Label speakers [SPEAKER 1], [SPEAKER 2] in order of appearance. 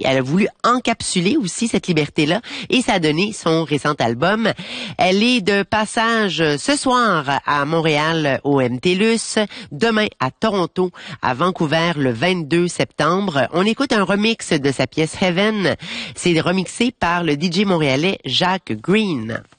[SPEAKER 1] Elle a voulu encapsuler aussi cette liberté-là et ça a donné son récent album. Elle est de passage ce soir à Montréal au MTLUS, demain à Toronto, à Vancouver le 22 septembre. On écoute un remix de sa pièce Heaven. C'est remixé par le DJ montréalais Jacques Green.